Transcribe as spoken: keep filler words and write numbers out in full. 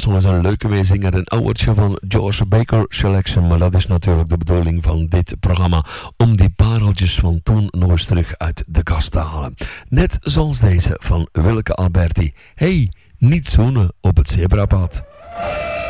was nog eens een leuke meezinger. Een oudertje van George Baker Selection. Maar dat is natuurlijk de bedoeling van dit programma. Om die pareltjes van toen nog eens terug uit de kast te halen. Net zoals deze van Willeke Alberti. Hey, niet zoenen op het zebrapad.